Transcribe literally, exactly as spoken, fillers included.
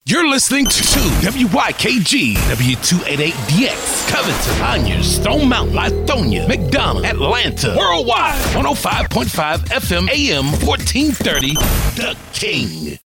You're listening to W Y K G, W two eighty-eight D X, Covington, Conyers, Stone Mountain, Lithonia, McDonough, Atlanta, Worldwide, one oh five point five F M, A M fourteen thirty, The King.